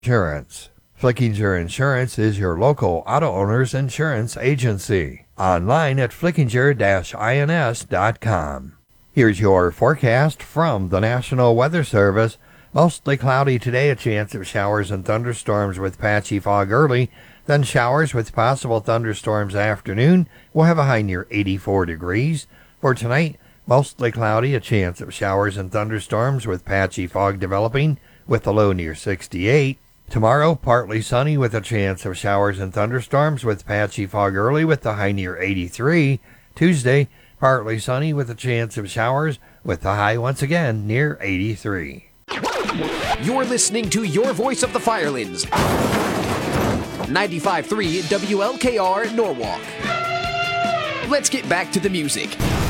Insurance. Flickinger Insurance is your local auto owner's insurance agency. Online at flickinger-ins.com. Here's your forecast from the National Weather Service. Mostly cloudy today, a chance of showers and thunderstorms with patchy fog early, then showers with possible thunderstorms afternoon. We'll have a high near 84 degrees. For tonight, mostly cloudy, a chance of showers and thunderstorms with patchy fog developing with a low near 68. Tomorrow, partly sunny with a chance of showers and thunderstorms with patchy fog early with the high near 83. Tuesday, partly sunny with a chance of showers with the high once again near 83. You're listening to your voice of the Firelands. 95.3 WLKR Norwalk. Let's get back to the music.